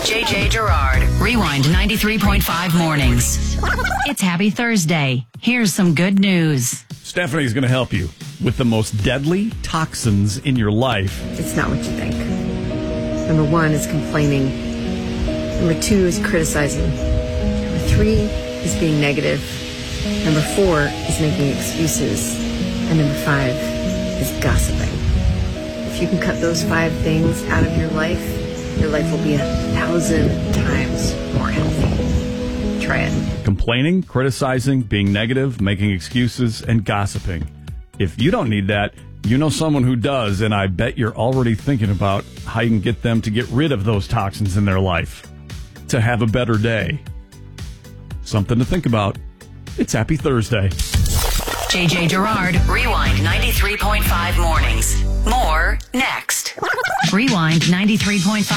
JJ Gerard. Rewind 93.5 mornings. It's Happy Thursday. Here's some good news. Stephanie's going to help you with the most deadly toxins in your life. It's not what you think. Number 1 is complaining. Number 2 is criticizing. Number 3 is being negative. Number 4 is making excuses. And number 5 is gossiping. If you can cut those 5 things out of your life will be 1,000 times more healthy. Try it. Complaining, criticizing, being negative, making excuses, and gossiping. If you don't need that, you know someone who does, and I bet you're already thinking about how you can get them to get rid of those toxins in their life to have a better day. Something to think about. It's Happy Thursday. JJ Gerard, Rewind 93.5 mornings. More next. Rewind 93.5.